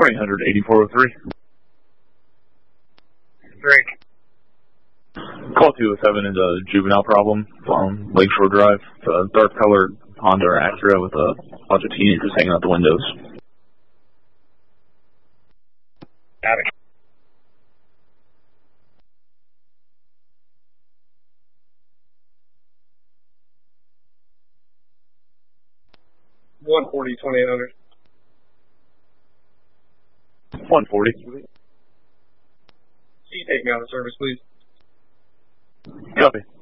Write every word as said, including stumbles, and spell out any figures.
twenty hundred eighty-four oh three. Three. Call two oh seven is a juvenile problem on Lakeshore Drive. It's a dark colored Honda or Acura with a bunch of teenagers hanging out the windows. Got it. one forty, twenty-eight hundred. one forty. Can you take me out of service, please? Copy.